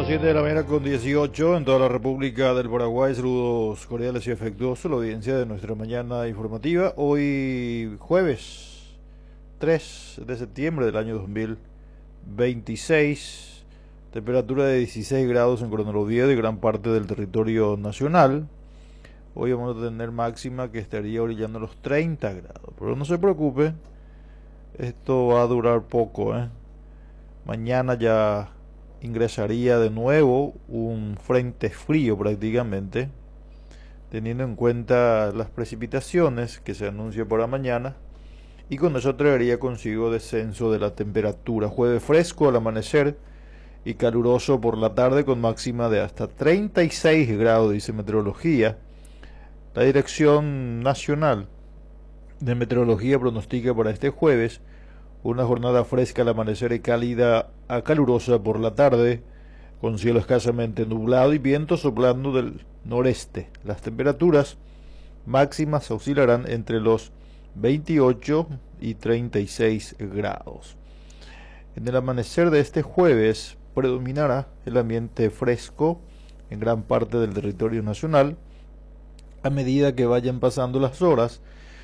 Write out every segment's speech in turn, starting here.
7 de la mañana con 18 en toda la República del Paraguay. Saludos cordiales y afectuosos. La audiencia de nuestra mañana informativa. Hoy jueves 3 de septiembre del año 2026. Temperatura de 16 grados en Coronel Oviedo y gran parte del territorio nacional. Hoy vamos a tener máxima que estaría orillando los 30 grados. Pero no se preocupe, esto va a durar poco, Mañana ya ingresaría de nuevo un frente frío prácticamente, teniendo en cuenta las precipitaciones que se anuncia para mañana, y con eso traería consigo descenso de la temperatura. Jueves fresco al amanecer y caluroso por la tarde con máxima de hasta 36 grados, dice meteorología. La Dirección Nacional de Meteorología pronostica para este jueves una jornada fresca al amanecer y cálida a calurosa por la tarde, con cielo escasamente nublado y viento soplando del noreste. Las temperaturas máximas oscilarán entre los 28 y 36 grados. En el amanecer de este jueves predominará el ambiente fresco en gran parte del territorio nacional. A medida que vayan pasando las horas,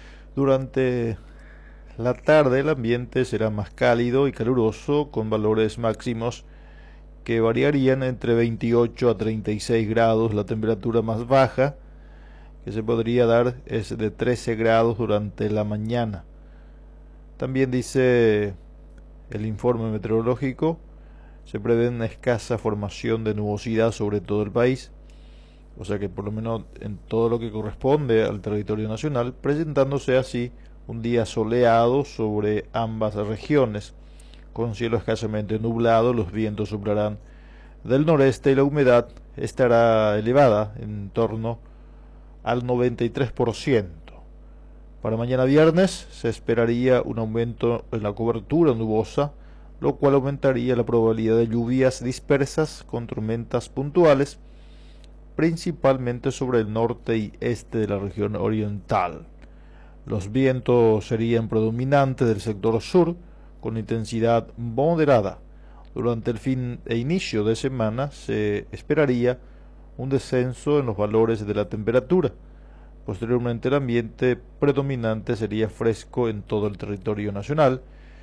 durante la tarde el ambiente será más cálido y caluroso, con valores máximos que variarían entre 28 a 36 grados. La temperatura más baja que se podría dar es de 13 grados durante la mañana. También dice el informe meteorológico, se prevé una escasa formación de nubosidad sobre todo el país, o sea que por lo menos en todo lo que corresponde al territorio nacional, presentándose así un día soleado sobre ambas regiones, con cielo escasamente nublado. Los vientos soplarán del noreste y la humedad estará elevada en torno al 93%. Para mañana viernes se esperaría un aumento en la cobertura nubosa, lo cual aumentaría la probabilidad de lluvias dispersas con tormentas puntuales, principalmente sobre el norte y este de la región oriental. Los vientos serían predominantes del sector sur, con intensidad moderada. Durante el fin e inicio de semana se esperaría un descenso en los valores de la temperatura. Posteriormente el ambiente predominante sería fresco en todo el territorio nacional,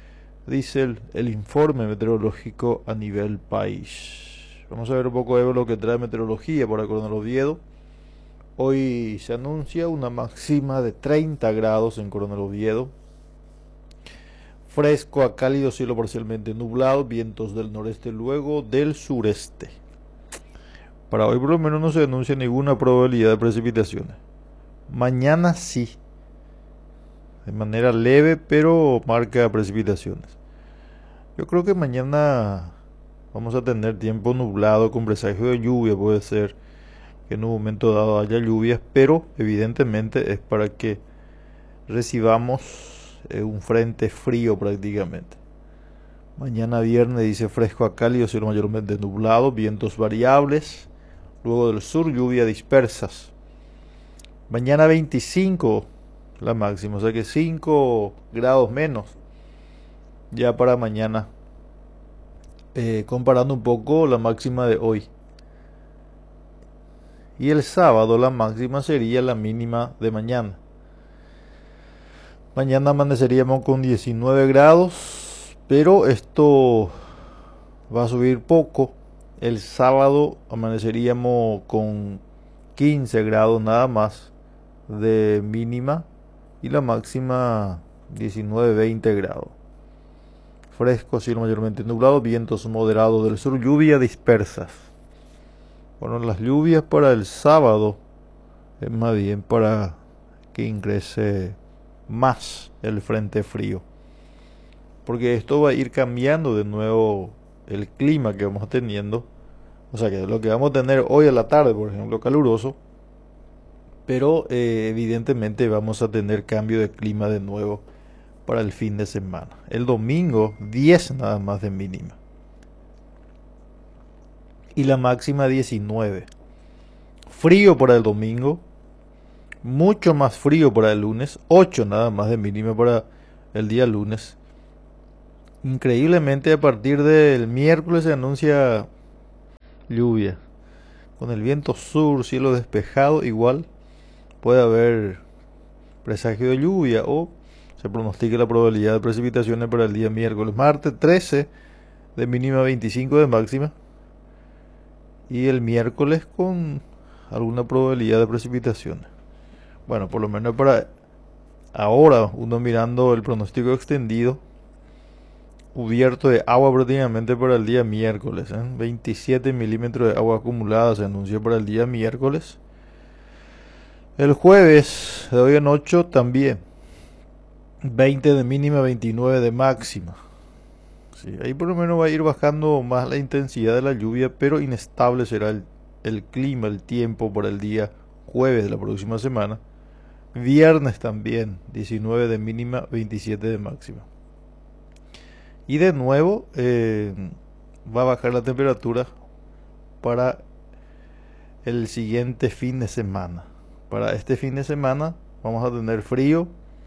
dice el informe meteorológico a nivel país. Vamos a ver un poco de lo que trae meteorología para Coronel Oviedo. Hoy se anuncia una máxima de 30 grados en Coronel Oviedo. Fresco a cálido, cielo parcialmente nublado, vientos del noreste luego del sureste. Para hoy por lo menos no se anuncia ninguna probabilidad de precipitaciones. Mañana sí, de manera leve, pero marca precipitaciones. Yo creo que mañana vamos a tener tiempo nublado con presagio de lluvia, puede ser que en un momento dado haya lluvias, pero evidentemente es para que recibamos un frente frío prácticamente. Mañana viernes dice fresco a cálido, cielo mayormente nublado, vientos variables, luego del sur lluvia dispersas. Mañana 25 la máxima, o sea que 5 grados menos ya para mañana, comparando un poco la máxima de hoy. Y el sábado la máxima sería la mínima de mañana. Mañana amaneceríamos con 19 grados, pero esto va a subir poco. El sábado amaneceríamos con 15 grados nada más de mínima y la máxima 19-20 grados. Fresco, cielo mayormente nublado, vientos moderados del sur, lluvia dispersas. Bueno, las lluvias para el sábado es más bien para que ingrese más el frente frío, porque esto va a ir cambiando de nuevo el clima que vamos teniendo. O sea que lo que vamos a tener hoy a la tarde, por ejemplo, caluroso, pero evidentemente vamos a tener cambio de clima de nuevo para el fin de semana. El domingo 10 nada más de mínima y la máxima 19. Frío para el domingo, mucho más frío para el lunes, 8 nada más de mínima para el día lunes. Increíblemente a partir del miércoles se anuncia lluvia. Con el viento sur, cielo despejado, igual puede haber presagio de lluvia o se pronostica la probabilidad de precipitaciones para el día miércoles. Martes 13 de mínima, 25 de máxima. Y el miércoles con alguna probabilidad de precipitaciones. Bueno, por lo menos para ahora, uno mirando el pronóstico extendido, cubierto de agua prácticamente para el día miércoles. 27 milímetros de agua acumulada se anunció para el día miércoles. El jueves de hoy en 8 también. 20 de mínima, 29 de máxima. Sí, ahí por lo menos va a ir bajando más la intensidad de la lluvia, pero inestable será el clima, el tiempo para el día jueves de la próxima semana. Viernes también, 19 de mínima, 27 de máxima. Y de nuevo va a bajar la temperatura para el siguiente fin de semana. Para este fin de semana vamos a tener frío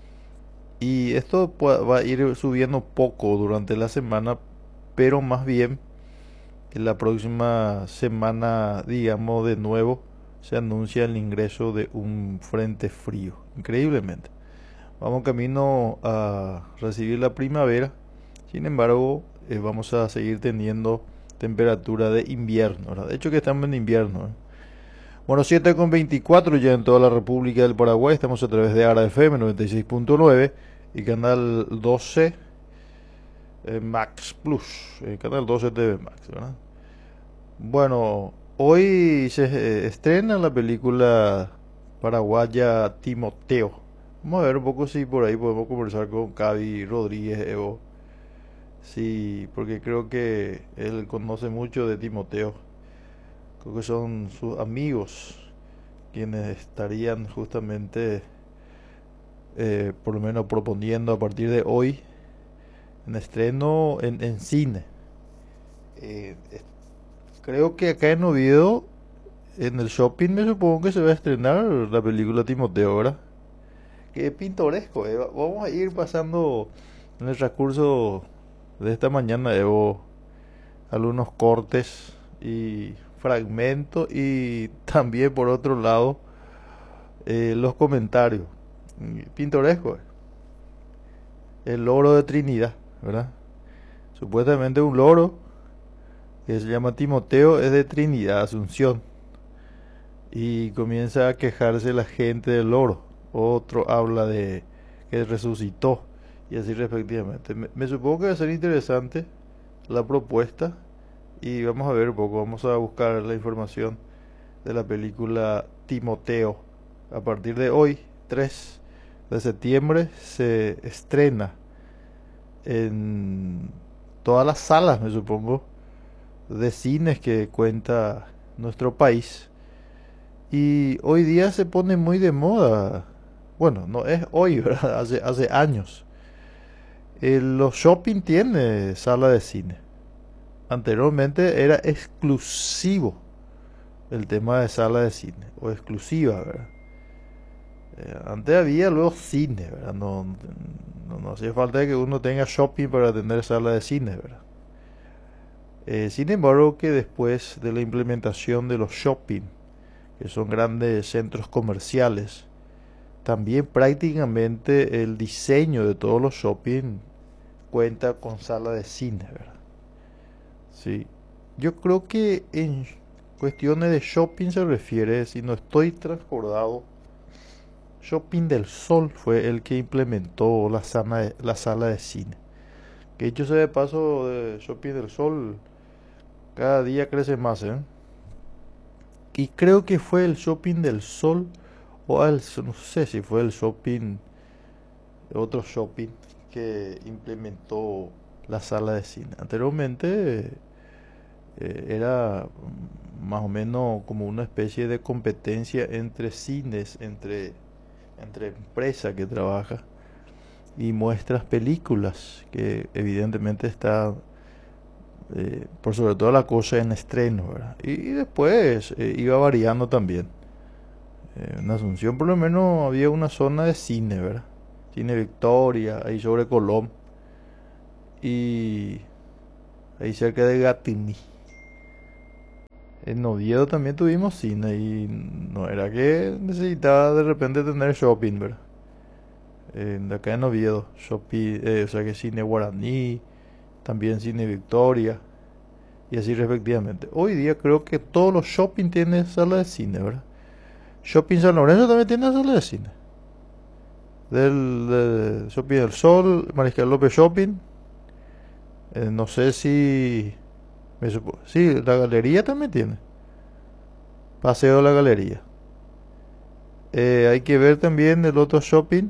y esto va a ir subiendo poco durante la semana, pero más bien en la próxima semana, digamos, de nuevo se anuncia el ingreso de un frente frío, increíblemente. Vamos camino a recibir la primavera, sin embargo, vamos a seguir teniendo temperatura de invierno, ¿verdad? De hecho que estamos en invierno. Bueno, 7:24 ya en toda la República del Paraguay. Estamos a través de ARA FM 96.9 y canal 12 Max Plus, canal 12 TV Max, ¿verdad? Bueno, hoy se estrena la película paraguaya Timoteo. Vamos a ver un poco si por ahí podemos conversar con Cavi Rodríguez Evo. Sí, porque creo que él conoce mucho de Timoteo. Creo que son sus amigos quienes estarían justamente, por lo menos proponiendo a partir de hoy, en estreno en cine. Eh, es- Creo que acá en Oviedo, en el shopping, me supongo que se va a estrenar la película Timoteo, ¿verdad? Qué pintoresco, vamos a ir pasando en el transcurso de esta mañana, Evo, algunos cortes y fragmentos y también por otro lado los comentarios. Pintoresco, el loro de Trinidad, ¿verdad? Supuestamente un loro que se llama Timoteo es de Trinidad, Asunción, y comienza a quejarse la gente del loro. Otro habla de que resucitó y así respectivamente. Me supongo que va a ser interesante la propuesta y vamos a ver un poco, vamos a buscar la información de la película Timoteo. A partir de hoy, 3 de septiembre, se estrena en todas las salas, me supongo, de cines que cuenta nuestro país. Y hoy día se pone muy de moda. Bueno, no es hoy, ¿verdad? Hace años. Los shopping tiene sala de cine. Anteriormente era exclusivo el tema de sala de cine, o exclusiva, ¿verdad? Antes había luego cine, ¿verdad? No hacía falta que uno tenga shopping para tener sala de cine, ¿verdad? Sin embargo, que después de la implementación de los shopping, que son grandes centros comerciales, también prácticamente el diseño de todos los shopping cuenta con sala de cine, ¿verdad? Sí. Yo creo que en cuestiones de shopping se refiere, si no estoy transbordado, Shopping del Sol fue el que implementó la sala de cine. Que dicho sea de paso, de Shopping del Sol cada día crece más, ¿eh? Y creo que fue el Shopping del Sol no sé si fue el shopping, otro shopping que implementó la sala de cine. Anteriormente era más o menos como una especie de competencia entre cines, entre empresas que trabaja y muestras películas que evidentemente está por sobre toda la cosa en estreno, ¿verdad? Y después iba variando también. En Asunción por lo menos había una zona de cine, ¿verdad? Cine Victoria, ahí sobre Colón y ahí cerca de Gatini. En Oviedo también tuvimos cine y no era que necesitaba de repente tener shopping, ¿verdad? De acá en Oviedo, shopping, o sea que cine Guaraní, también cine Victoria y así respectivamente. Hoy día creo que todos los shopping tienen sala de cine, ¿verdad? Shopping San Lorenzo también tiene sala de cine. Del Shopping del Sol, Mariscal López Shopping. No sé si... sí, la galería también tiene. Paseo de la Galería. Hay que ver también el otro shopping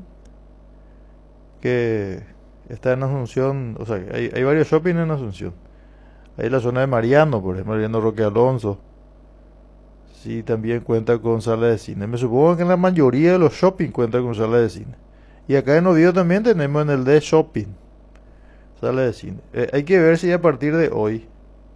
que está en Asunción. O sea, hay varios shopping en Asunción. Hay la zona de Mariano, por ejemplo, Mariano Roque Alonso. Sí, también cuenta con sala de cine. Me supongo que en la mayoría de los shopping cuenta con sala de cine. Y acá en Oviedo también tenemos en el de shopping sala de cine. Hay que ver si a partir de hoy,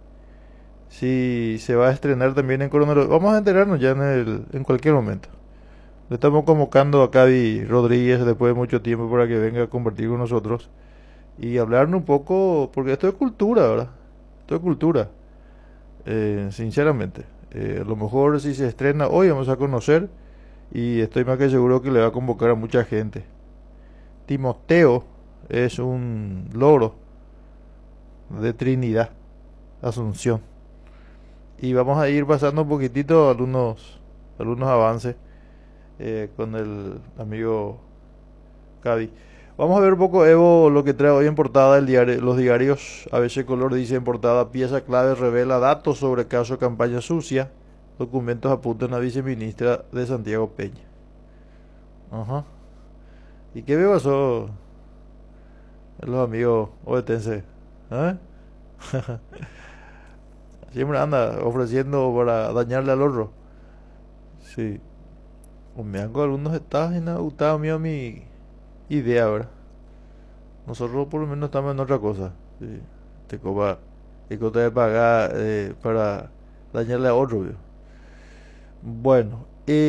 si se va a estrenar también en Coronel. Vamos a enterarnos ya en cualquier momento. Le estamos convocando a Cady Rodríguez después de mucho tiempo para que venga a compartir con nosotros y hablarnos un poco, porque esto es cultura, ¿verdad? Esto es cultura, sinceramente. A lo mejor si se estrena hoy vamos a conocer y estoy más que seguro que le va a convocar a mucha gente. Timoteo es un loro de Trinidad, Asunción. Y vamos a ir pasando un poquitito algunos avances con el amigo Cady. Vamos a ver un poco, Evo, lo que trae hoy en portada el diario, los diarios. ABC Color dice en portada: pieza clave revela datos sobre caso campaña sucia. Documentos apuntan a viceministra de Santiago Peña. Ajá. ¿Y qué veo eso? Los amigos obetense. ¿Eh? Siempre anda ofreciendo para dañarle al otro. Sí. O me hago algunos estados y no gustaba mío mi idea, ¿verdad? Nosotros por lo menos estamos en otra cosa. Sí. Te copa y cosa de pagar para dañarle a otro, ¿vio? Bueno,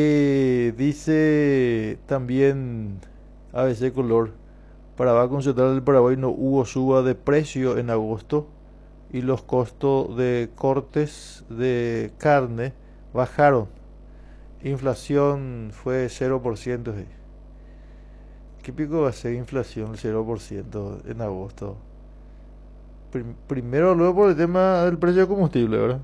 dice también ABC Color: para Banco Central del Paraguay no hubo suba de precio en agosto y los costos de cortes de carne bajaron. Inflación fue 0%. Sí. ¿Qué pico va a ser inflación el 0% en agosto? Primero, luego por el tema del precio de combustible, ¿verdad?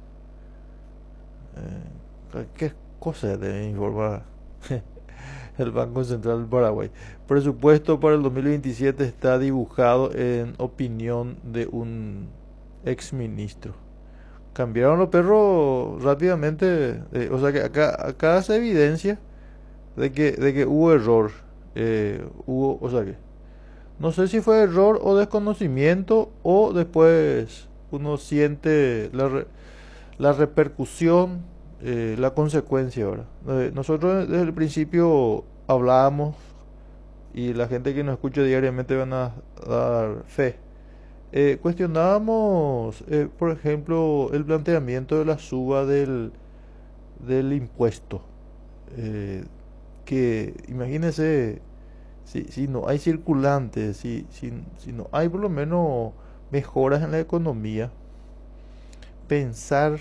¿Qué cosa debe informar el Banco Central del Paraguay? Presupuesto para el 2027 está dibujado en opinión de un exministro. Cambiaron los perros rápidamente, o sea que acá hace evidencia de que hubo error, o sea que no sé si fue error o desconocimiento o después uno siente la repercusión, la consecuencia, ¿verdad? Nosotros desde el principio hablábamos y la gente que nos escucha diariamente van a dar fe. Cuestionábamos, por ejemplo, el planteamiento de la suba del impuesto. eh, que imagínense, si no hay circulantes, si no hay por lo menos mejoras en la economía, pensar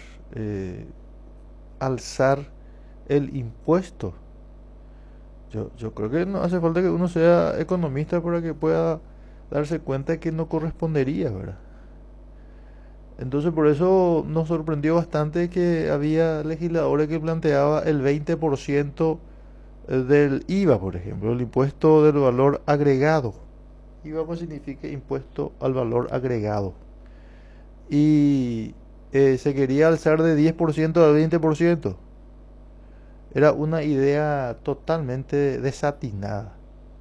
alzar el impuesto. Yo creo que no hace falta que uno sea economista para que pueda darse cuenta de que no correspondería, ¿verdad? Entonces por eso nos sorprendió bastante que había legisladores que planteaba el 20% del IVA, por ejemplo, el impuesto del valor agregado. IVA pues significa impuesto al valor agregado. Y se quería alzar de 10% a 20%. Era una idea totalmente desatinada.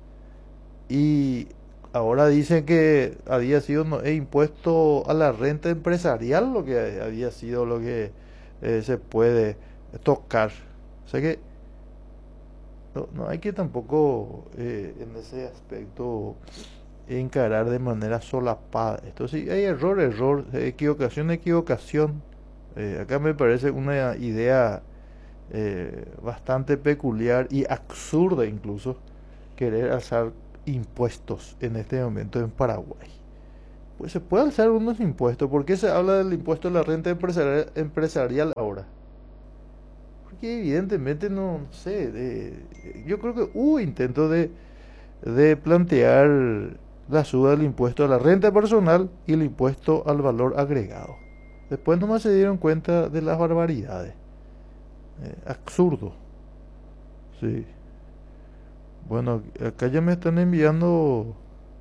Y ahora dicen que había sido impuesto a la renta empresarial lo que había sido lo que se puede tocar. O sea que no hay que tampoco en ese aspecto encarar de manera solapada. Esto sí, hay error, equivocación. Acá me parece una idea bastante peculiar y absurda incluso querer alzar impuestos en este momento en Paraguay. pues se puede alzar unos impuestos. ¿Por qué se habla del impuesto a la renta empresarial ahora? Porque evidentemente no sé, yo creo que hubo intentos de plantear la suba del impuesto a la renta personal y el impuesto al valor agregado. Después nomás se dieron cuenta de las barbaridades. Absurdo. Sí. Bueno, acá ya me están enviando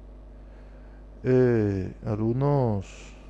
algunos,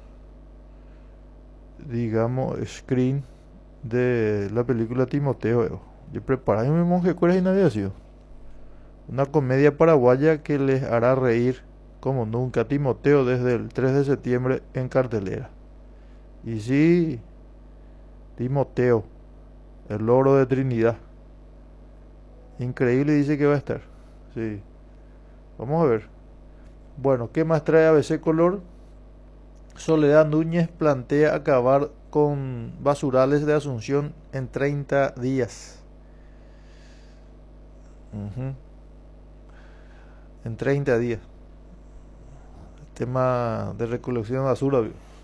digamos, screen de la película Timoteo. Yo preparé mi monje cura y navegación. Una comedia paraguaya que les hará reír como nunca. Timoteo desde el 3 de septiembre en cartelera. Y sí, Timoteo, el loro de Trinidad. Increíble dice que va a estar. Sí, vamos a ver. Bueno, ¿qué más trae ABC Color? Soledad Núñez plantea acabar con basurales de Asunción en 30 días. Ujú. En 30 días. El tema de recolección de basura.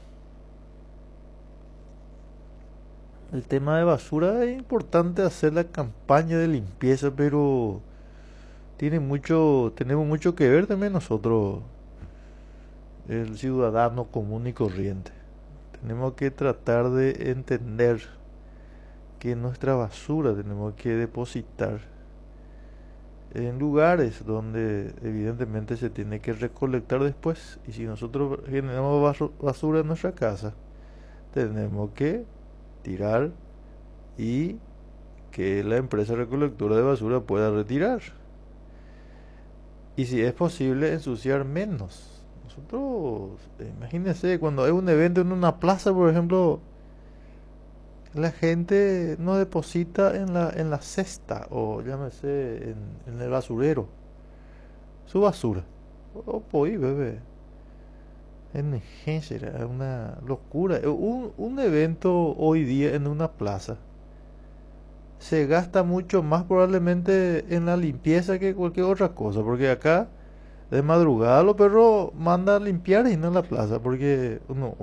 El tema de basura es importante hacer la campaña de limpieza, pero tenemos mucho que ver también nosotros, el ciudadano común y corriente. Tenemos que tratar de entender que nuestra basura tenemos que depositar en lugares donde evidentemente se tiene que recolectar después. Y si nosotros generamos basura en nuestra casa, tenemos que tirar y que la empresa recolectora de basura pueda retirar. Y si es posible, ensuciar menos. Nosotros, imagínense, cuando hay un evento en una plaza, por ejemplo, la gente no deposita en la cesta o llámese en el basurero su basura. Oh, pues, bebé. En emergencia, era una locura. Un evento hoy día en una plaza se gasta mucho más probablemente en la limpieza que cualquier otra cosa, porque acá de madrugada los perros mandan a limpiar y no en la plaza, porque no,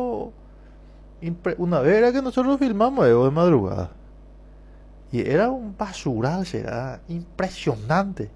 una vez era que nosotros filmamos de madrugada y era un basural, será impresionante.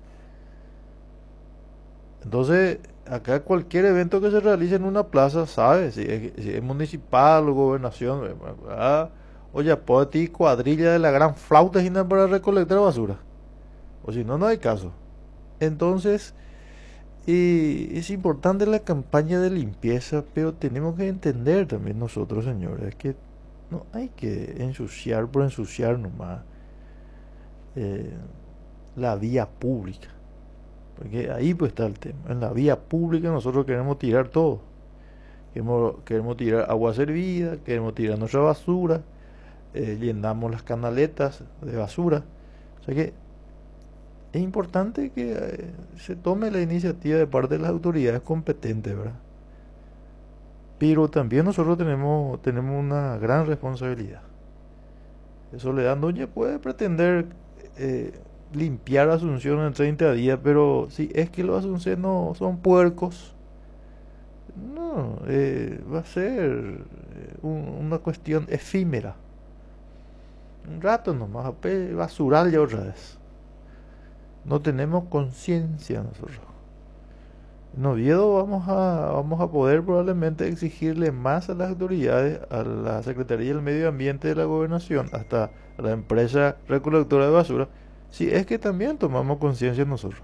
Entonces, acá cualquier evento que se realice en una plaza, ¿sabes? Si es municipal o gobernación, oye, pues ti cuadrilla de la gran flauta y para recolectar basura. O si no, no hay caso. Entonces, es importante la campaña de limpieza, pero tenemos que entender también nosotros, señores, que no hay que ensuciar por ensuciar nomás eh, la vía pública. Porque ahí pues está el tema. En la vía pública nosotros queremos tirar todo. Queremos tirar agua servida, queremos tirar nuestra basura, llenamos las canaletas de basura. O sea que es importante que se tome la iniciativa de parte de las autoridades competentes, ¿verdad? Pero también nosotros tenemos una gran responsabilidad. Soledad Núñez puede pretender limpiar Asunción en 30 días, pero si es que los asuncionos son puercos, no, va a ser una cuestión efímera. Un rato nomás, basural ya otra vez. No tenemos conciencia nosotros. En Oviedo vamos a poder probablemente exigirle más a las autoridades, a la Secretaría del Medio Ambiente de la Gobernación, hasta a la empresa recolectora de basura, si es que también tomamos conciencia nosotros.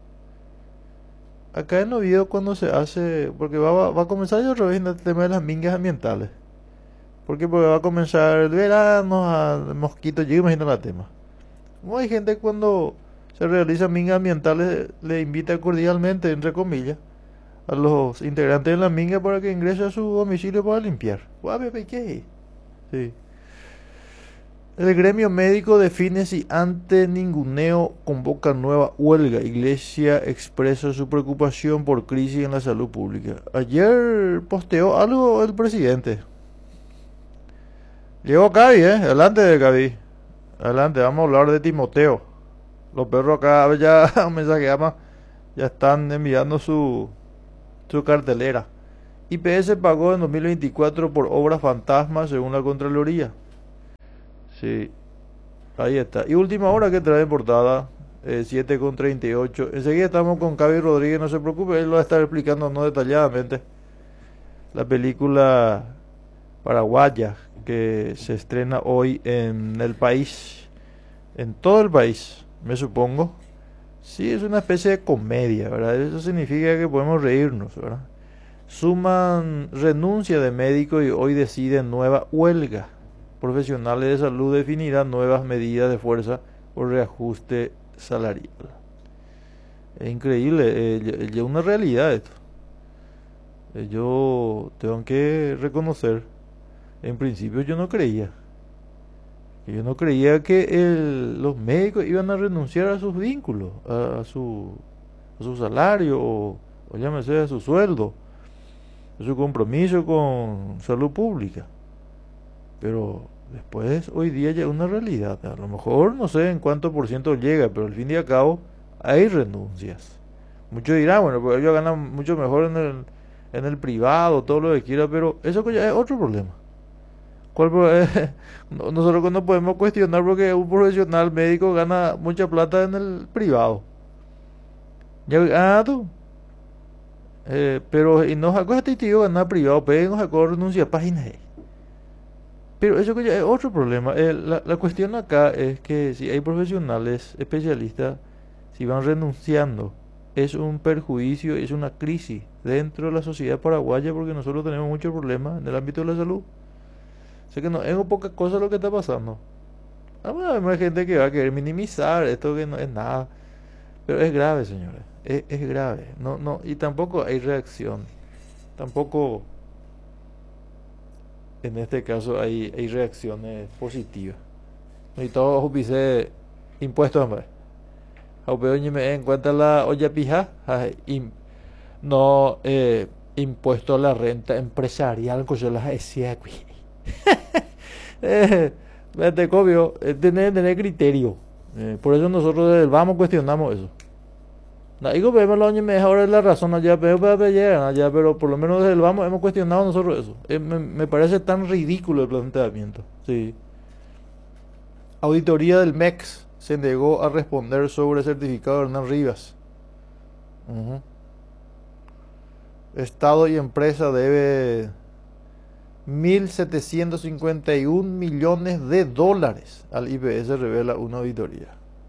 Acá en Oviedo cuando se hace, porque va a comenzar ya otra vez en el tema de las mingas ambientales. Porque va a comenzar el verano, el mosquito, yo imagino el tema. Como hay gente cuando se realizan mingas ambientales, le invita cordialmente, entre comillas, a los integrantes de la minga para que ingresen a su domicilio para limpiar. ¿Qué? Sí. El gremio médico define si ante ninguneo convoca nueva huelga. Iglesia expresa su preocupación por crisis en la salud pública. Ayer posteó algo el presidente. Llegó Gaby, adelante de Gaby. Adelante, vamos a hablar de Timoteo. Los perros acá ya un mensaje ya están enviando su cartelera. IPS pagó en 2024 por obras fantasmas según la Contraloría. Sí, ahí está. Y última hora que trae en portada, 7:38. Enseguida estamos con Cavi Rodríguez, no se preocupe, él lo va a estar explicando no detalladamente. La película paraguaya que se estrena hoy en el país, en todo el país, me supongo. Sí, es una especie de comedia, ¿verdad? Eso significa que podemos reírnos, ¿verdad? Suman renuncia de médico y hoy deciden nueva huelga. Profesionales de salud definirán nuevas medidas de fuerza por reajuste salarial. Es increíble, ya una realidad esto. Yo tengo que reconocer, en principio yo no creía. Yo no creía que los médicos iban a renunciar a sus vínculos, a su salario o llámese a su sueldo, a su compromiso con salud pública. Pero después, hoy día ya es una realidad. A lo mejor no sé en cuánto por ciento llega, pero al fin y al cabo hay renuncias. Muchos dirán, bueno, pues ellos ganan mucho mejor en el privado, todo lo que quiera, pero eso que ya es otro problema. Nosotros no podemos cuestionar porque un profesional médico gana mucha plata en el privado. Ya, tú. Pero y no sacó este tío ganar privado, pero no sacó renuncia a páginas. Pero eso que ya es otro problema. La cuestión acá es que si hay profesionales especialistas, si van renunciando, es un perjuicio, es una crisis dentro de la sociedad paraguaya porque nosotros tenemos muchos problemas en el ámbito de la salud. Sé que no es poca cosa lo que está pasando. Hay gente que va a querer minimizar esto que no es nada. Pero es grave, señores. Es grave. No, no, y tampoco hay reacción. Tampoco en este caso hay reacciones positivas. Y todos dice impuestos, hombre. Aunque me en cuenta la olla pija, no impuesto a la renta empresarial, que yo las decía aquí. Vete, cobio, tener criterio. Por eso nosotros desde el vamos cuestionamos eso. No, digo, vemos la me ahora la razón allá, pero llegan allá, pero por lo menos desde el vamos hemos cuestionado nosotros eso. Me parece tan ridículo el planteamiento. Sí. Auditoría del MEX se negó a responder sobre el certificado de Hernán Rivas. Ujú. Estado y empresa debe 1.751 millones de dólares al IPS, revela una auditoría.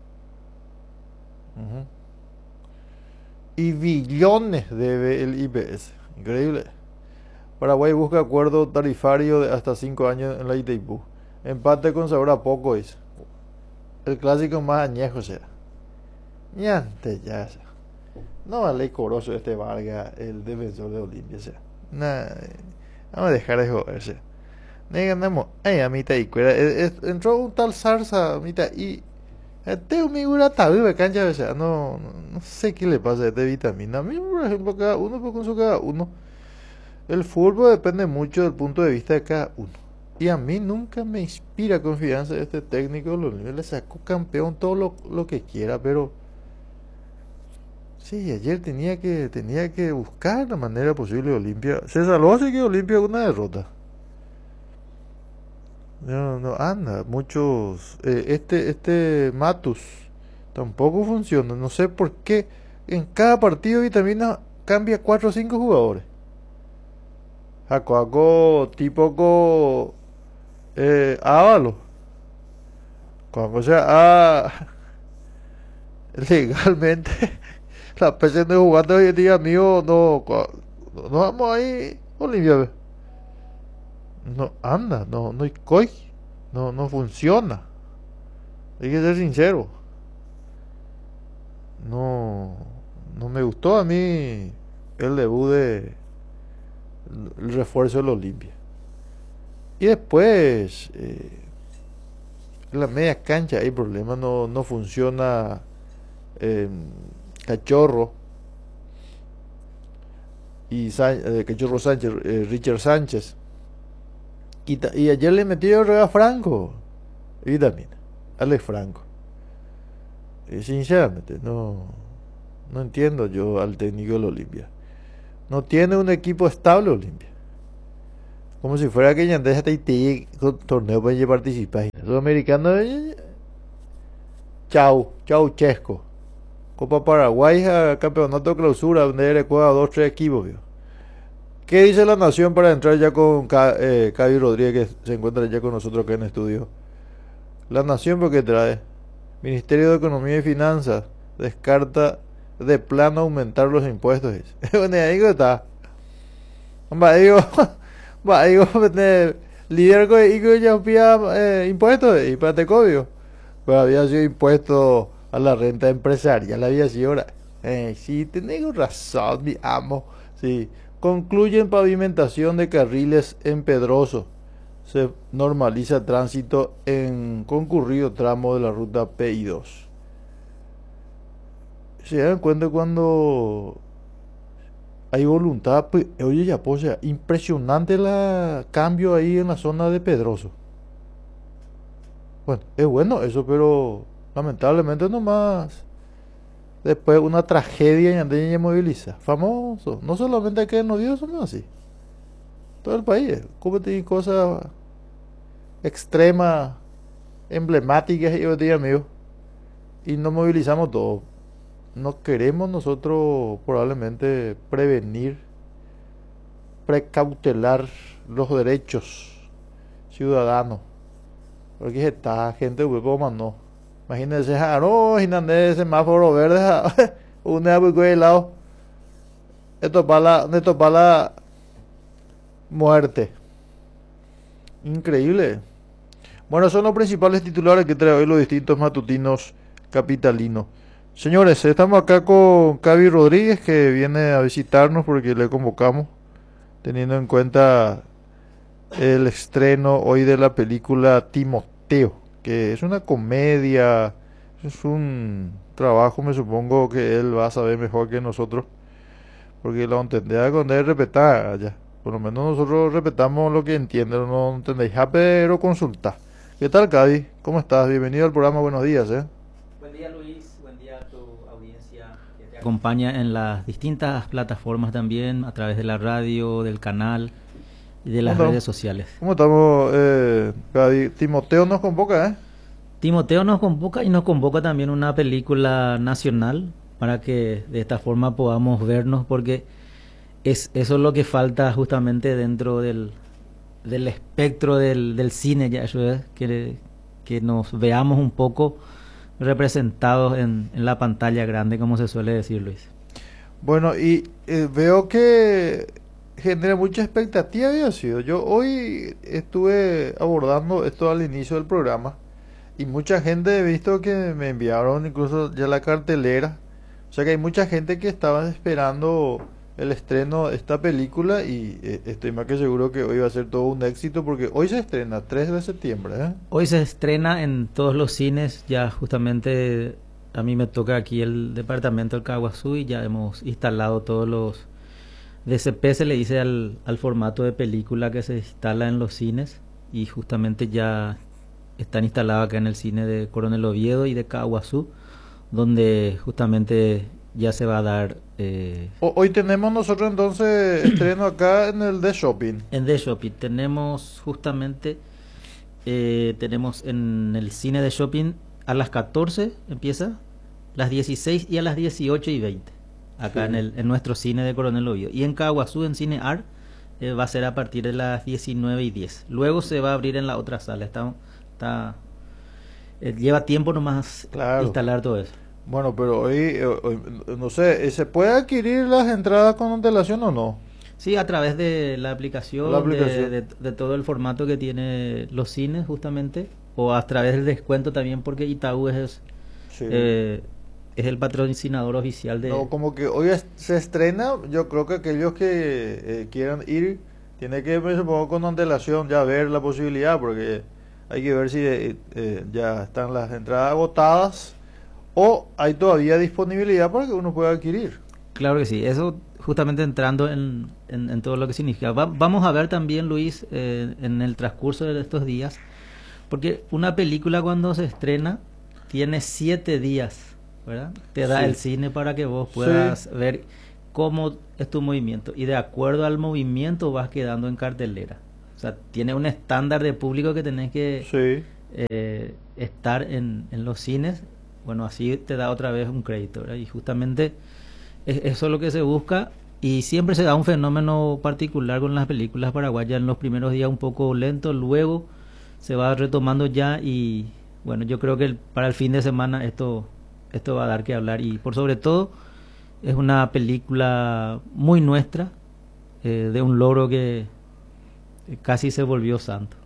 Ujú. Y billones debe el IPS. Increíble. Paraguay busca acuerdo tarifario de hasta 5 años en la Itaipú. Empate con sabor a poco es. El clásico más añejo sea. Ñante ya sea. No vale coroso este Vargas, el defensor de Olimpia sea. Nah, vamos a dejar de joderse. Ganamos. Ay, a mitad y cuera. Entró un tal Zarza a mitad y este figura tabú de cancha, o sea, no sé qué le pasa a este vitamina. A mí, por ejemplo, cada uno pues con su cada uno. El fútbol depende mucho del punto de vista de cada uno. Y a mí nunca me inspira confianza este técnico. Le sacó campeón todo lo que quiera, pero sí, ayer tenía que buscar la manera posible de Olimpia. Se salvó así que Olimpia una derrota. No, no anda. Muchos. Este Matus tampoco funciona. No sé por qué. En cada partido Vitamina cambia 4 o 5 jugadores. Jacoaco tipo Ávalo. Cuando sea legalmente la PC de jugando hoy en día amigo no vamos ahí Olimpia. No anda, no hay coi, no funciona. Hay que ser sincero. No, no me gustó a mí el debut el refuerzo del Olimpia. Y después, en la media cancha hay problemas, no funciona eh, Cachorro y Cachorro Sánchez, Richard Sánchez. Y ayer le metió a Franco. Y también, Alex Franco. Y sinceramente, no entiendo yo al técnico del Olimpia. No tiene un equipo estable Olimpia. Como si fuera que Ñandés hasta ahí con torneo para ella participar. Sudamericano, chau, chau Chesco. Copa Paraguay, campeonato de clausura, donde le juega 2-3 equipos. ¿Vio? ¿Qué dice la Nación para entrar ya con Cavi Rodríguez, que se encuentra ya con nosotros acá en estudio? La Nación, porque trae Ministerio de Economía y Finanzas descarta de plano aumentar los impuestos. Bueno, ahí está. Digo, líder que ya pida impuestos y para Tecovio. Pues había sido impuesto a la renta empresarial, había sido ahora. Sí, tenés razón, mi amo. Sí. Concluyen pavimentación de carriles en Pedroso. Se normaliza tránsito en concurrido tramo de la ruta PI2. Se dan cuenta cuando hay voluntad, pues, oye, ya, pues, o sea, impresionante el cambio ahí en la zona de Pedroso. Bueno, es bueno eso, pero lamentablemente nomás después una tragedia y antes ya moviliza. Famoso, no solamente que nos dio, somos así. Todo el país, como tiene cosas extremas, emblemáticas y hoy día, amigo, y nos movilizamos todos. No queremos nosotros probablemente prevenir, precautelar los derechos ciudadanos. Porque está gente huevo más no. Imagínense, no, imagínate semáforo verde, una de lado. Esto para la muerte. Increíble. Bueno, son los principales titulares que trae hoy los distintos matutinos capitalinos. Señores, estamos acá con Cavi Rodríguez, que viene a visitarnos porque le convocamos, teniendo en cuenta el estreno hoy de la película Timoteo, que es una comedia, es un trabajo, me supongo que él va a saber mejor que nosotros, porque la entendía con él respetar allá. Por lo menos nosotros respetamos lo que entiende, no entendéis, pero consulta. ¿Qué tal, Cavi? ¿Cómo estás? Bienvenido al programa, buenos días, Buen día, Luis, buen día a tu audiencia que te acompaña en las distintas plataformas también, a través de la radio, del canal y de las redes sociales. ¿Cómo estamos, Cavi? Timoteo nos convoca, Timoteo nos convoca y nos convoca también una película nacional para que de esta forma podamos vernos, porque eso es lo que falta justamente dentro del espectro del cine, ya eso es, que nos veamos un poco representados en la pantalla grande, como se suele decir, Luis. Bueno, y veo que genera mucha expectativa, había sido. Yo hoy estuve abordando esto al inicio del programa y mucha gente he visto que me enviaron incluso ya la cartelera. O sea que hay mucha gente que estaba esperando el estreno de esta película y estoy más que seguro que hoy va a ser todo un éxito porque hoy se estrena 3 de septiembre. Hoy se estrena en todos los cines, ya justamente a mí me toca aquí el departamento del Caguazú y ya hemos instalado todos los DCP, se le dice al formato de película que se instala en los cines, y justamente ya están instalados acá en el cine de Coronel Oviedo y de Caguazú, donde justamente ya se va a dar. Hoy tenemos nosotros entonces estreno acá en el The Shopping. En The Shopping tenemos justamente, tenemos en el cine de Shopping a las 14 empieza, las 16 y a las 18:20 acá Sí. en nuestro cine de Coronel Oviedo, y en Caguazú en Cine Art va a ser a partir de las 19:10. Luego se va a abrir en la otra sala. Lleva tiempo nomás Claro. instalar todo eso. Bueno, pero hoy, no sé, ¿se puede adquirir las entradas con antelación o no? Sí, a través de la aplicación, La aplicación. de todo el formato que tiene los cines justamente, o a través del descuento también, porque Itaú Sí. es el patrocinador oficial de. No, como que hoy se estrena, yo creo que aquellos que quieran ir, tienen que, me supongo, con antelación ya ver la posibilidad, porque hay que ver si ya están las entradas agotadas o hay todavía disponibilidad para que uno pueda adquirir. Claro que sí, eso justamente entrando en todo lo que significa. Vamos a ver también, Luis, en el transcurso de estos días, porque una película cuando se estrena tiene 7 días, ¿verdad? Te da Sí. el cine para que vos puedas ver cómo es tu movimiento y de acuerdo al movimiento vas quedando en cartelera. O sea, tiene un estándar de público que tenés que Sí. estar en los cines. Bueno, así te da otra vez un crédito, ¿verdad? Y justamente eso es lo que se busca y siempre se da un fenómeno particular con las películas paraguayas en los primeros días un poco lento, luego se va retomando ya y bueno, yo creo que para el fin de semana esto va a dar que hablar y por sobre todo es una película muy nuestra, de un logro que casi se volvió santo.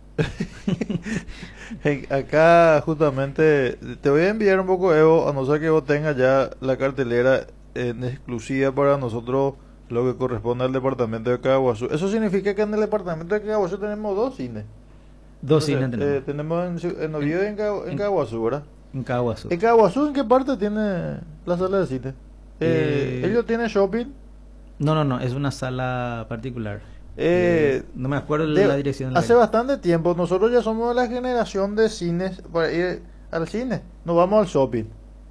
Acá justamente te voy a enviar un poco, Evo, a no ser que vos tengas ya la cartelera en exclusiva para nosotros, lo que corresponde al departamento de Caguazú. Eso significa que en el departamento de Caguazú tenemos dos cines. Dos Entonces, cines tenemos. tenemos en Oviedo y en Caguazú, ¿verdad? En Caguazú. ¿En Caguazú en qué parte tiene la sala de cine? ¿Ellos tienen shopping? No, es una sala particular. No me acuerdo la dirección de la Hace calle. bastante tiempo, nosotros ya somos de la generación de cines para ir al cine, nos vamos al shopping.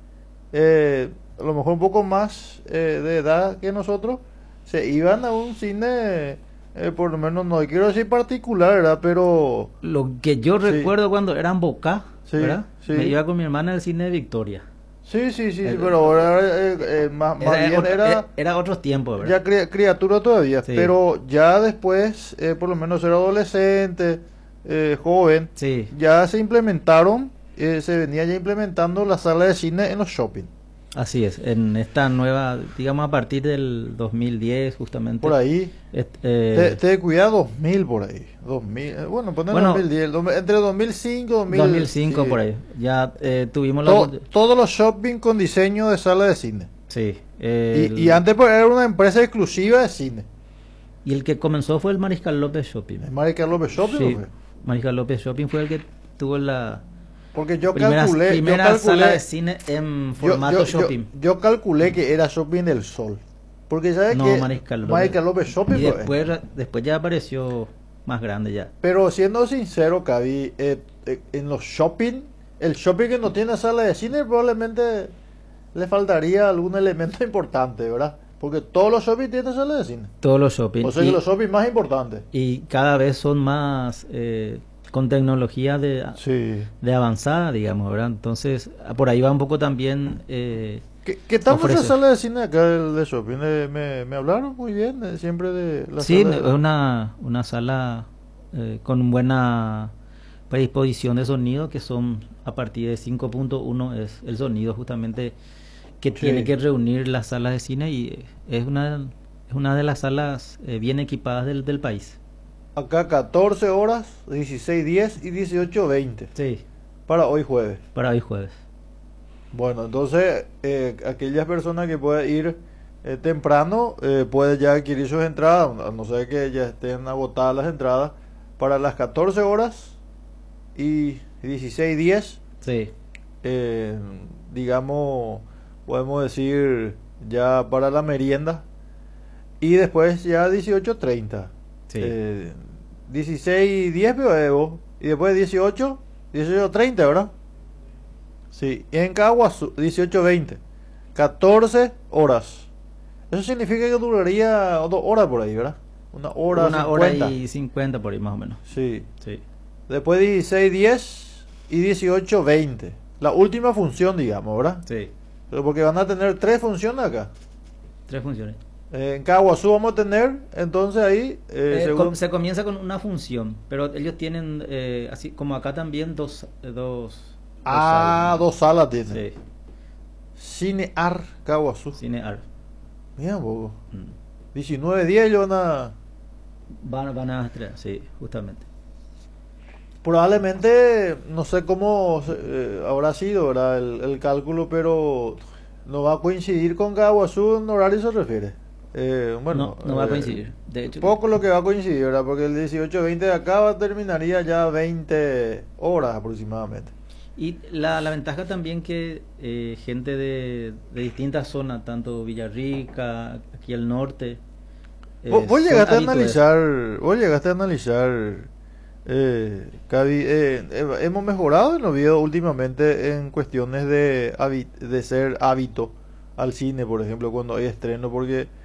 A lo mejor un poco más de edad que nosotros, se iban a un cine, por lo menos no quiero decir particular, ¿verdad? Pero Lo que yo Sí. recuerdo cuando eran Boca, Sí, ¿verdad? sí. Me iba con mi hermana al cine de Victoria. sí, El- pero ahora más bien era otros tiempos, ya ¿verdad? criatura todavía, Sí. pero ya después, por lo menos era adolescente, joven, Sí. ya se implementaron, se venía ya implementando la sala de cine en los shopping. Así es, en esta nueva, digamos a partir del 2010 justamente. Por ahí, te cuida 2000 por ahí, 2000, bueno, poner Bueno, 2010, entre 2005 2005 sí. por ahí. Ya tuvimos la... Todos los shopping con diseño de sala de cine. Sí. Y antes pues, era una empresa exclusiva de cine. Y el que comenzó fue el Mariscal López Shopping. ¿Es Mariscal López Shopping Sí, o fue? Mariscal López Shopping fue el que tuvo la Porque yo primera calculé, sala de cine en formato shopping. Yo calculé que era Shopping del Sol. Porque sabes No, que Mariscal López. Mariscal López Shopping Y pues, después ya apareció más grande ya. pero siendo sincero, Cavi, en los shopping, el shopping que no tiene sala de cine probablemente le faltaría algún elemento importante, ¿verdad? Porque todos los shopping tienen sala de cine. Todos los shopping. O sea que los shopping más importantes. Y cada vez son más con tecnología Sí. de avanzada, digamos, ¿verdad? Entonces, por ahí va un poco también... ¿Qué tal ofrece. esa sala de cine acá de shopping? Me hablaron muy bien siempre de la Sí, sala es de... una sala con buena predisposición de sonido, que son a partir de 5.1 es el sonido justamente que Sí. tiene que reunir las salas de cine y es una de las salas bien equipadas del país. Acá 14 horas, 16:10 y 18:20 Sí, para hoy jueves. para hoy jueves. Bueno, entonces aquellas personas que pueden ir temprano pueden ya adquirir sus entradas, a no ser que ya estén agotadas las entradas, para las 14 horas y 16:10, Sí, digamos, podemos decir ya para la merienda, y después ya 18:30. sí. 16:10 veo Evo, y después 18:30, ¿verdad? Sí, y en Caguazú 18:20, 14 horas. Eso significa que duraría 2 horas por ahí, ¿verdad? Una hora, Una hora 50. y 50 por ahí más o menos. Sí. Sí, Después 16:10 y 18:20. La última función, digamos, ¿verdad? sí. Pero porque van a tener 3 funciones acá. 3 funciones. En Caguazú vamos a tener, entonces ahí, según... Se comienza con una función, pero ellos tienen, así como acá también, dos Ah, salas. 2 salas tiene. Sí, Cine Ar Caguazú. Cine Art. Mira un poco. Mm. 19:10 ellos van a... Van a estrenar, sí, justamente. Probablemente, no sé cómo habrá sido, ¿verdad? El cálculo, pero no va a coincidir con Caguazú en horario se refiere. Bueno, No va a coincidir. De hecho, poco lo que va a coincidir, ¿verdad? Porque el 18:20 de acá terminaría ya 20 horas aproximadamente. y la ventaja también que gente de distintas zonas, tanto Villarrica, aquí al norte, Vos son llegaste a habituales. analizar, Cavi, hemos mejorado en los videos últimamente en cuestiones de ser hábito al cine, por ejemplo, cuando hay estreno, porque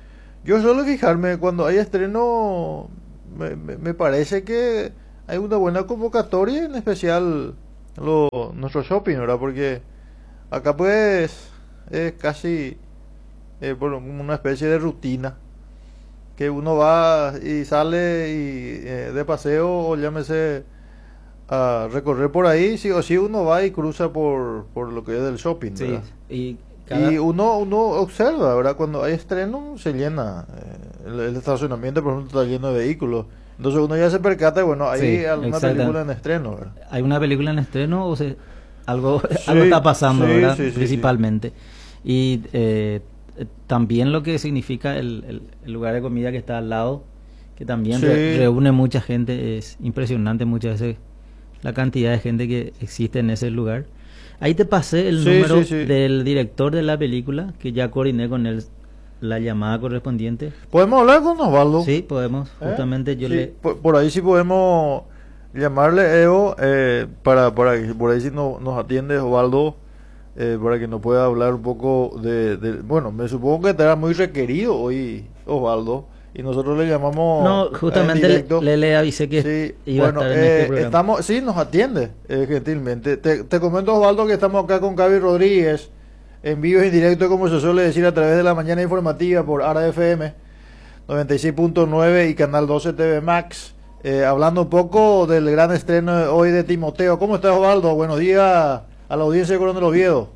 Yo suelo fijarme cuando hay estreno, me parece que hay una buena convocatoria, en especial nuestro shopping, ¿verdad? Porque acá pues es casi bueno, como una especie de rutina, que uno va y sale y de paseo o llámese a recorrer por ahí, sí o sí uno va y cruza por lo que es el shopping, Sí, ¿verdad? y Y cada... uno observa, ¿verdad? Cuando hay estreno se llena. El estacionamiento, por ejemplo, está lleno de vehículos. Entonces uno ya se percata, y bueno, hay Sí, alguna exacto. película en estreno, ¿verdad? Hay una película en estreno o algo, algo Sí, está pasando, sí, ¿verdad? sí, sí, sí. Principalmente. Y también lo que significa el lugar de comida que está al lado, que también Sí, reúne mucha gente, es impresionante muchas veces la cantidad de gente que existe en ese lugar. Ahí te pasé el sí, sí, número sí. del director de la película, que ya coordiné con él la llamada correspondiente. Podemos hablar con Osvaldo, Sí, podemos, ¿eh? justamente yo Sí, le... por ahí sí podemos llamarle Evo, para que por ahí sí nos atiende Osvaldo, para que nos pueda hablar un poco bueno, me supongo que estará muy requerido hoy Osvaldo, y nosotros le llamamos No, en justamente directo. le avisé que Sí, iba a bueno, estar en este programa. estamos, sí, nos atiende gentilmente. Te comento, Osvaldo, que estamos acá con Gaby Rodríguez, en vivo y en directo, como se suele decir, a través de la mañana informativa por ARA FM 96.9 y Canal 12 TV Max. Hablando un poco del gran estreno hoy de Timoteo. ¿Cómo estás, Osvaldo? Buenos días a la audiencia de Coronel Oviedo.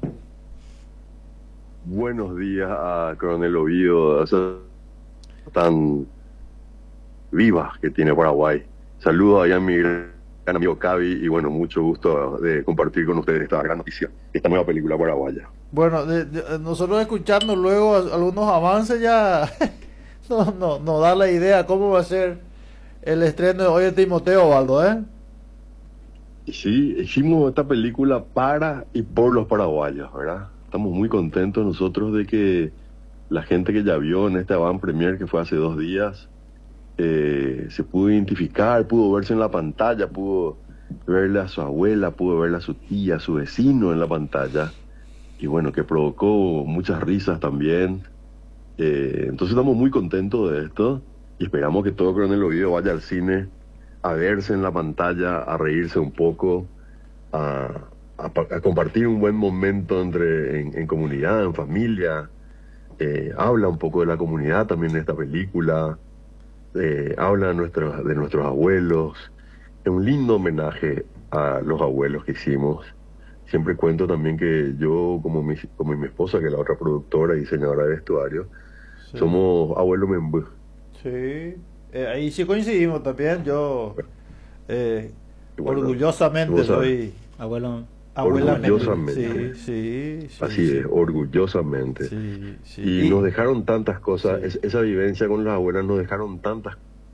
Buenos días a Coronel Oviedo, esas tan vivas que tiene Paraguay. Saludos allá a mi gran amigo Cavi y bueno, mucho gusto de compartir con ustedes esta gran noticia, esta nueva película paraguaya. Bueno, nosotros escuchando luego algunos avances ya nos da la idea cómo va a ser el estreno de hoy de Timoteo, Osvaldo, ¿eh? Y sí, hicimos esta película para y por los paraguayos, ¿verdad? Estamos muy contentos nosotros de que la gente que ya vio en este avant premier que fue hace 2 días, se pudo identificar, pudo verse en la pantalla, pudo verle a su abuela, pudo verle a su tía, a su vecino en la pantalla, y bueno, que provocó muchas risas también. Entonces estamos muy contentos de esto y esperamos que todo Coronel Oviedo vaya al cine a verse en la pantalla, a reírse un poco, a, a compartir un buen momento en comunidad, en familia. Habla un poco de la comunidad también en esta película, habla de nuestros abuelos. Es un lindo homenaje a los abuelos que hicimos. Siempre cuento también que yo, como mi esposa, que es la otra productora y diseñadora de vestuario, Sí, somos abuelo membú. sí. Ahí sí coincidimos también. Yo Y bueno, orgullosamente vos sabés, soy Abuelo, abuela Mendu. Sí, orgullosamente, sí, sí, así es, sí. orgullosamente. Sí, sí. Y nos dejaron tantas cosas, Sí. esa vivencia con las abuelas nos dejaron tantas,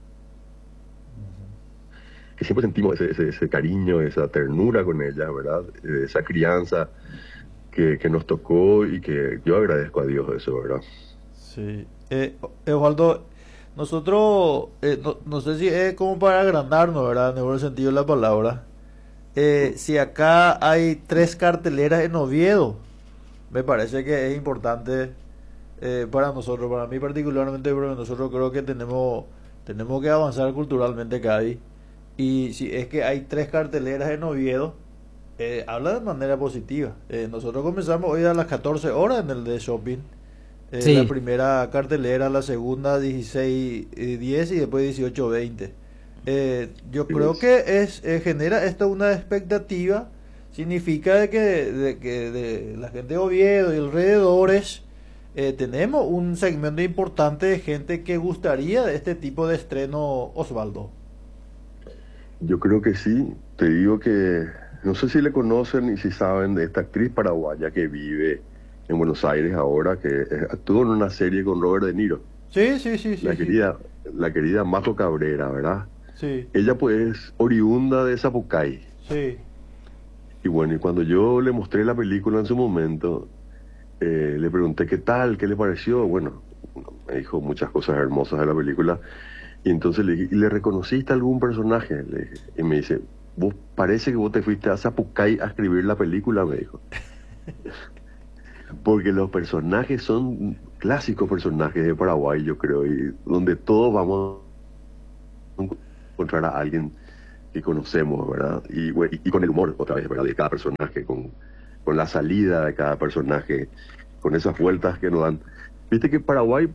que siempre sentimos ese cariño, esa ternura con ellas, ¿verdad? Esa crianza que nos tocó y que yo agradezco a Dios eso, ¿verdad? Sí. Osvaldo, nosotros, no sé si es como para agrandarnos, ¿verdad? En el buen sentido de la palabra. Si acá hay 3 carteleras en Oviedo, me parece que es importante para nosotros, para mí particularmente, porque nosotros creo que tenemos que avanzar culturalmente, Cádiz. Y si es que hay 3 carteleras en Oviedo, habla de manera positiva. Nosotros comenzamos hoy a las 14 horas en el de shopping. La sí, primera cartelera, la segunda 16:10 y después 18:20. Yo creo Es- que genera esto una expectativa, significa de la gente de Oviedo y alrededores, tenemos un segmento importante de gente que gustaría de este tipo de estreno, Osvaldo. yo creo que sí, te digo que no sé si le conocen y si saben de esta actriz paraguaya que vive en Buenos Aires ahora, que actuó en una serie con Robert De Niro, Sí, sí, sí, sí, la sí, querida, la querida Majo Cabrera, ¿verdad? sí, Ella pues oriunda de Zapucay. sí, Y bueno, y cuando yo le mostré la película en su momento, le pregunté qué tal, qué le pareció. Bueno, me dijo muchas cosas hermosas de la película. Y entonces le dije, ¿y le reconociste algún personaje? Le dije, y me dice, vos parece que vos te fuiste a Zapucay a escribir la película, me dijo. Porque los personajes son clásicos personajes de Paraguay, yo creo, y donde todos vamos a encontrar a alguien que conocemos, ¿verdad? Y con el humor, otra vez, ¿verdad? De cada personaje, con la salida de cada personaje, con esas vueltas que nos dan. Viste que Paraguay,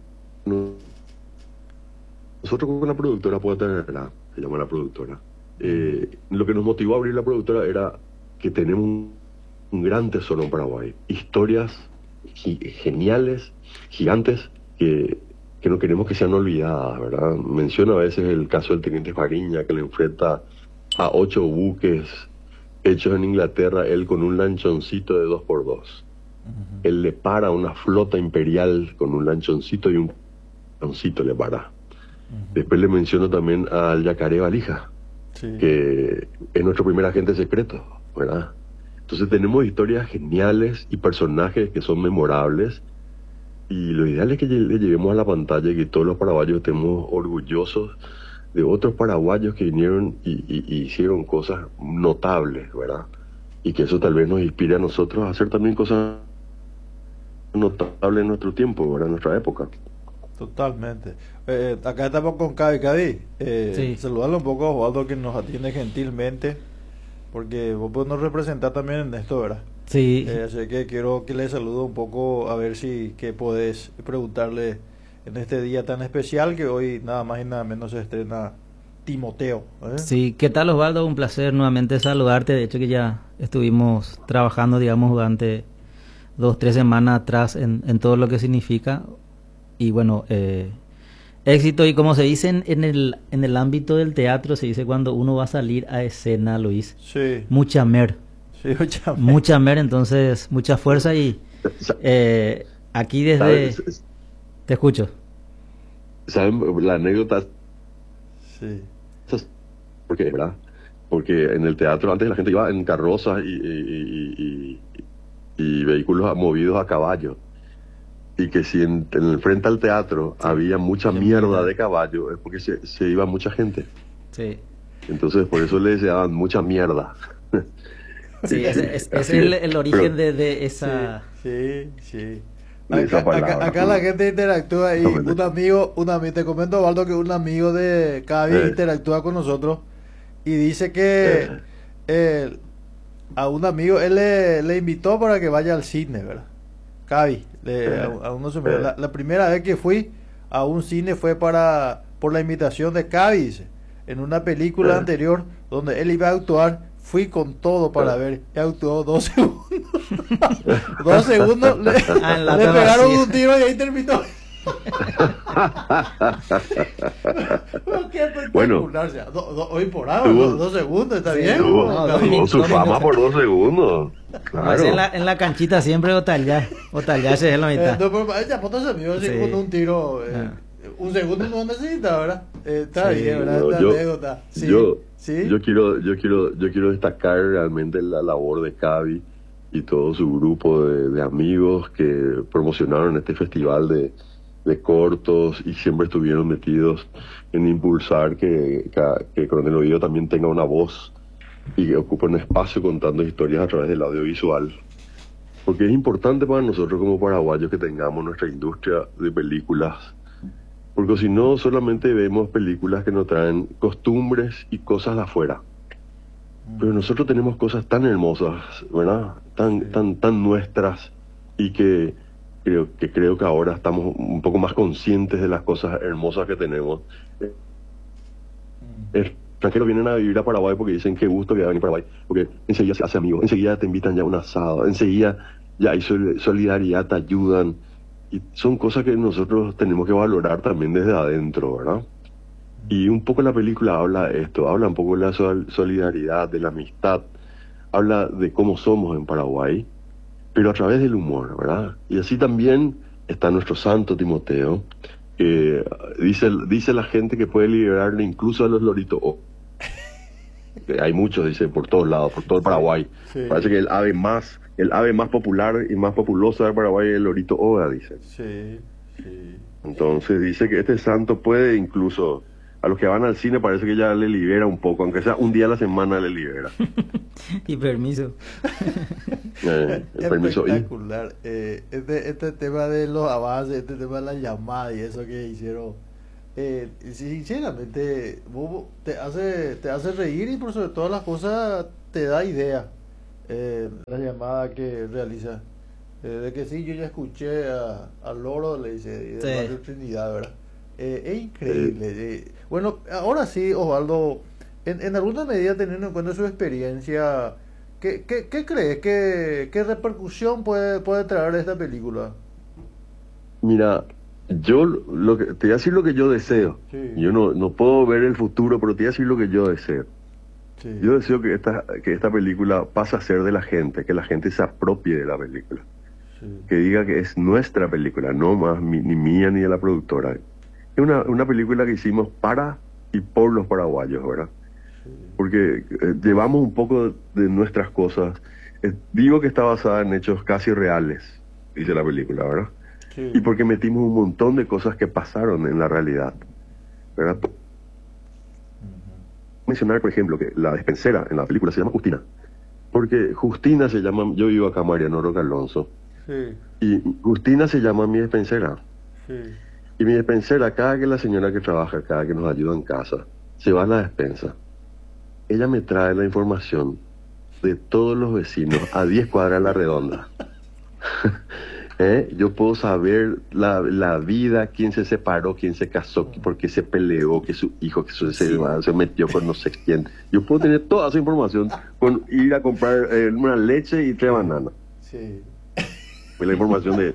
nosotros con la productora, se llama la productora, lo que nos motivó a abrir la productora era que tenemos un gran tesoro en Paraguay, historias geniales, gigantes, que no queremos que sean olvidadas, ¿verdad? Menciono a veces el caso del teniente Fariña, que le enfrenta a 8 buques hechos en Inglaterra, él con un lanchoncito de 2x2. Él le para una flota imperial con un lanchoncito y un lanchoncito le para. Después le menciono también al Yacaré Valija, que es nuestro primer agente secreto, ¿verdad? Entonces tenemos historias geniales y personajes que son memorables, y lo ideal es que le llevemos a la pantalla y que todos los paraguayos estemos orgullosos de otros paraguayos que vinieron y hicieron cosas notables, ¿verdad? Y que eso tal vez nos inspire a nosotros a hacer también cosas notables en nuestro tiempo, ¿verdad? En nuestra época. Totalmente. Acá estamos con Cavi. Sí. Saludarle un poco a Osvaldo, que nos atiende gentilmente, porque vos nos representás también en esto, ¿verdad? Sí. Así que quiero que le saludo un poco, a ver si que podés preguntarle en este día tan especial, que hoy nada más y nada menos se estrena Timoteo, ¿eh? Sí, ¿qué tal, Osvaldo? Un placer nuevamente saludarte. De hecho que ya estuvimos trabajando, digamos, durante 2-3 semanas atrás en todo lo que significa. Y bueno, éxito, y como se dice en el ámbito del teatro, se dice cuando uno va a salir a escena, Luis, Sí, mucha mer, sí, mucha mer, entonces mucha fuerza. Y aquí desde... ¿Sabes? Te escucho. ¿Saben la anécdota? Sí, Porque, ¿verdad? Porque en el teatro antes la gente iba en carrozas y vehículos movidos a caballo. Y que si en el frente al teatro había mucha mierda de caballo, es porque se iba mucha gente. Sí. Entonces por eso le deseaban mucha mierda. Sí, ese es Así el origen pero- de esa... sí, sí. De esa palabra, Acá la gente interactúa y Exactamente. te comento, Osvaldo, que un amigo de Cavi interactúa con nosotros y dice que a un amigo él le invitó para que vaya al cine, ¿verdad? Cavi, a uno se me- la primera vez que fui a un cine fue por la invitación de Cavi, dice, en una película anterior donde él iba a actuar. Fui con todo para ver, y actuó 2 segundos. 2 segundos, le en la pegaron vacía. un tiro y ahí terminó. Qué espectacular, Bueno. o sea, hoy por ahora, Tuvo- 2 segundos, está Sí, bien. Tuvo, No, Cavi? tuvo su 2 fama minutos. por 2 segundos. Como es Claro. en la canchita siempre o tallar se es la mitad. No, pero ya pues, se vio así Sí. con un tiro. Ah. Un segundo no necesita, ¿verdad? Está Sí. bien, ¿verdad? No, Esta anécdota. Sí, sí. yo quiero destacar realmente la labor de Cavi y todo su grupo de amigos que promocionaron este festival de cortos y siempre estuvieron metidos en impulsar que Coronel Oviedo también tenga una voz y que ocupe un espacio contando historias a través del audiovisual. Porque es importante para nosotros como paraguayos que tengamos nuestra industria de películas. Porque si no, solamente vemos películas que nos traen costumbres y cosas de afuera. Pero nosotros tenemos cosas tan hermosas, ¿verdad? Tan nuestras, y que creo que ahora estamos un poco más conscientes de las cosas hermosas que tenemos. Extranjeros vienen a vivir a Paraguay porque dicen qué gusto que va a venir a Paraguay, porque enseguida se hace amigos, enseguida te invitan ya a un asado, enseguida ya hay solidaridad, te ayudan. Y son cosas que nosotros tenemos que valorar también desde adentro, ¿verdad? Y un poco la película habla de esto, habla un poco de la solidaridad, de la amistad, habla de cómo somos en Paraguay, pero a través del humor, ¿verdad? Y así también está nuestro santo Timoteo, que dice la gente que puede liberarle incluso a los loritos. Que hay muchos, dice, por todos lados, por todo el Paraguay. Sí. Parece que el ave más popular y más populosa de Paraguay es el lorito Oga, dice. Sí, sí. Entonces dice que este santo puede incluso a los que van al cine parece que ya le libera un poco, aunque sea un día a la semana le libera. Y permiso. El permiso. Espectacular. Este tema de los avances, este tema de la llamada y eso que hicieron, sinceramente, te hace reír y por sobre todas las cosas te da idea. La llamada que realiza. De que sí, yo ya escuché al loro, le dice, de Sí. Barrio Trinidad, ¿verdad? Es increíble. Bueno, ahora sí, Osvaldo, en alguna medida teniendo en cuenta su experiencia, ¿qué crees? ¿Qué repercusión puede traer esta película? Mira, te voy a decir lo que yo deseo. Sí. Yo no puedo ver el futuro, pero te voy a decir lo que yo deseo. Sí. Yo deseo que esta película pase a ser de la gente, que la gente se apropie de la película. Sí. Que diga que es nuestra película, no más ni mía ni de la productora. Es una película que hicimos para y por los paraguayos, ¿verdad? Sí. Porque llevamos un poco de nuestras cosas. Digo que está basada en hechos casi reales, dice la película, ¿verdad? Sí. Y porque metimos un montón de cosas que pasaron en la realidad, ¿verdad? Ujú. Mencionar, por ejemplo, que la despensera en la película se llama Justina. Porque Justina se llama, yo vivo acá, Mariano Roca Alonso, Sí. y Justina se llama mi despensera. Sí. Y mi despensera, cada que la señora que trabaja acá, que nos ayuda en casa, se va a la despensa, ella me trae la información de todos los vecinos a 10 cuadras a la redonda. Yo puedo saber la vida, quién se separó, quién se casó, por qué se peleó, que su hijo se metió con no sé quién. Yo puedo tener toda esa información con ir a comprar una leche y 3 bananas. Sí. Pues la información de...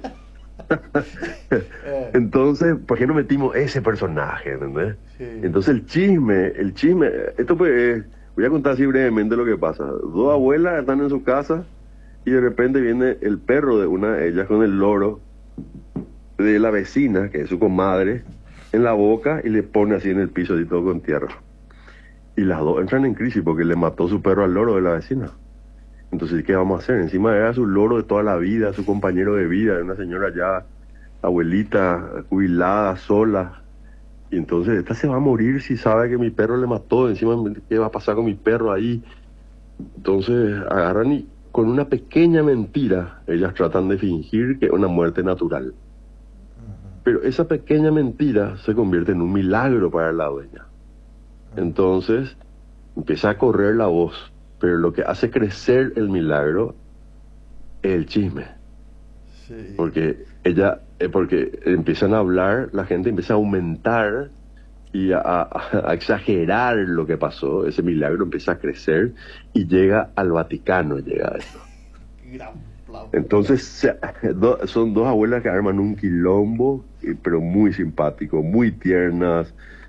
Entonces, ¿por qué no metimos ese personaje? ¿Entendés? Sí. Entonces el chisme, esto pues, voy a contar así brevemente lo que pasa. 2 abuelas están en su casa y de repente viene el perro de una de ellas con el loro de la vecina, que es su comadre, en la boca y le pone así en el piso y todo con tierra. Y las dos entran en crisis porque le mató su perro al loro de la vecina. Entonces, ¿qué vamos a hacer? Encima era su loro de toda la vida, su compañero de vida, una señora ya abuelita, jubilada, sola. Y entonces, esta se va a morir si sabe que mi perro le mató. Encima, ¿qué va a pasar con mi perro ahí? Entonces, agarran y con una pequeña mentira, ellas tratan de fingir que es una muerte natural. Pero esa pequeña mentira se convierte en un milagro para la dueña. Entonces, empieza a correr la voz. Pero lo que hace crecer el milagro es el chisme. Sí. Porque porque empiezan a hablar, la gente empieza a aumentar y a exagerar lo que pasó. Ese milagro empieza a crecer y llega al Vaticano, llega esto. Gran plan. Entonces son 2 abuelas que arman un quilombo, pero muy simpático, muy tiernas.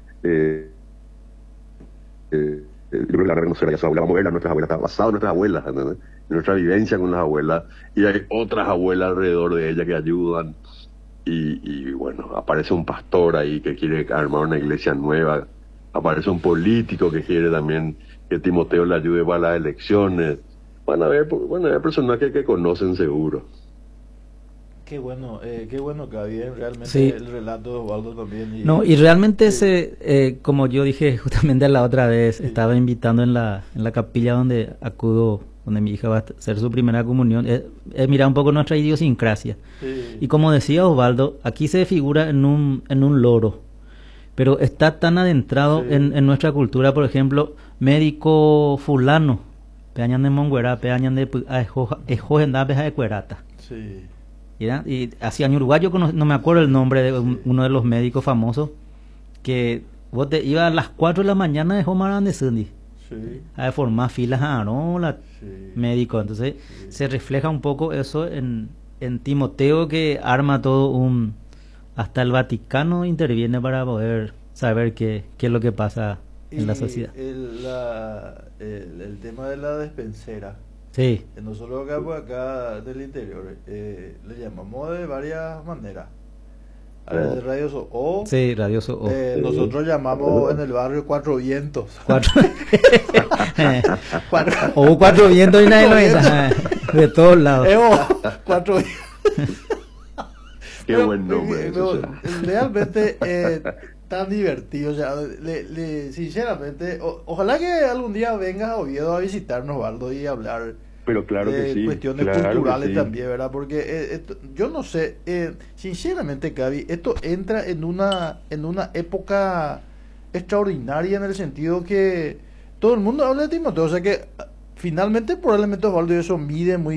Yo creo que la reconocerá ya su abuela, vamos a ver a nuestras abuelas, está basado en nuestras abuelas, ¿entendés? En nuestra vivencia con las abuelas, y hay otras abuelas alrededor de ella que ayudan, y bueno, aparece un pastor ahí que quiere armar una iglesia nueva, aparece un político que quiere también que Timoteo le ayude para las elecciones, van a ver personajes que conocen seguro. Qué bueno, Gaby, realmente Sí. el relato de Osvaldo también. No, y realmente Sí. como yo dije justamente la otra vez, Sí. estaba invitando en la capilla donde acudo, donde mi hija va a hacer su primera comunión, mira un poco nuestra idiosincrasia. Sí. Y como decía Osvaldo, aquí se figura en un loro, pero está tan adentrado Sí. en nuestra cultura, por ejemplo, médico fulano, peañan de monguera, peañan de ejojendabe de cuerata. Sí. ¿Ya? Y así en Uruguay yo no me acuerdo el nombre de uno de los médicos famosos que vos te ibas a las 4 de la mañana de Homaran de Sunday Sí. a formar filas a Arola, Sí. médico. Entonces Sí. se refleja un poco eso en Timoteo, que arma todo hasta el Vaticano interviene para poder saber qué es lo que pasa en la Y sociedad. el tema de la despensera, Sí, no solo acá, pues acá del interior, le llamamos de varias maneras. A veces radioso, o sí, radioso. nosotros llamamos en el barrio Cuatro Vientos. Cuatro. Cuatro, O 4 vientos y nadie lo Cuatro dice. De todos lados. Cuatro Vientos. Qué buen nombre. Realmente tan divertido. O sea, sinceramente, ojalá que algún día vengas a Oviedo a visitarnos, Valdo, y hablar Pero claro que de sí, cuestiones claro que culturales sí. también, ¿verdad? Porque yo no sé, sinceramente, Gaby, esto entra en una época extraordinaria en el sentido que todo el mundo habla de Timoteo, o sea que finalmente probablemente Osvaldo y eso mide muy